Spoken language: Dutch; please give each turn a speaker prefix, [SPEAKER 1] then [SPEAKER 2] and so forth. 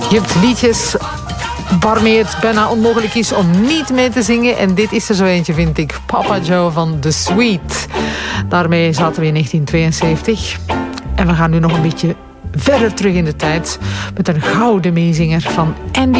[SPEAKER 1] Je hebt liedjes waarmee het bijna onmogelijk is om niet mee te zingen. En dit is er zo eentje, vind ik. Papa Joe van The Sweet. Daarmee zaten we in 1972. En we gaan nu nog een beetje verder terug in de tijd met een gouden meezinger van Andy